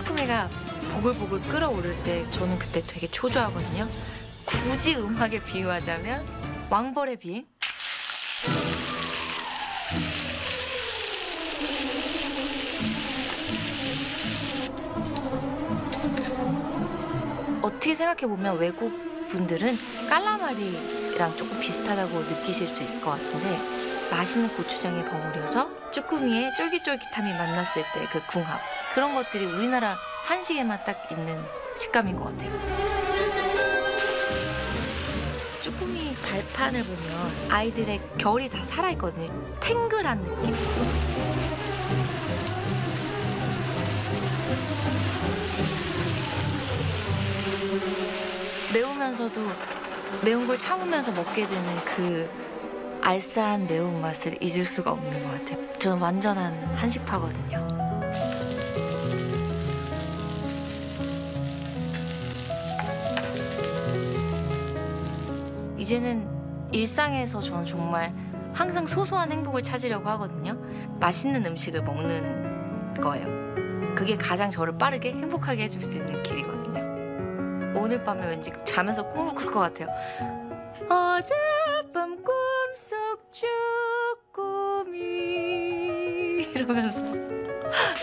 쭈꾸미가 보글보글 끓어오를 때 저는 그때 되게 초조하거든요. 굳이 음악에 비유하자면 왕벌의 비행? 어떻게 생각해보면 외국 분들은 깔라마리랑 조금 비슷하다고 느끼실 수 있을 것 같은데 맛있는 고추장에 버무려서 쭈꾸미의 쫄깃쫄깃함이 만났을 때 그 궁합, 그런 것들이 우리나라 한식에만 딱 있는 식감인 것 같아요. 쭈꾸미 발판을 보면 아이들의 결이 다 살아있거든요. 탱글한 느낌? 매우면서도 매운 걸 참으면서 먹게 되는 그 알싸한 매운맛을 잊을 수가 없는 것 같아요. 저는 완전한 한식파거든요. 이제는 일상에서 저는 정말 항상 소소한 행복을 찾으려고 하거든요. 맛있는 음식을 먹는 거예요. 그게 가장 저를 빠르게 행복하게 해줄 수 있는 길이거든요. 오늘 밤에 왠지 자면서 꿈을 꿀 것 같아요. 어젯밤 꿈속 쭈꾸미 이러면서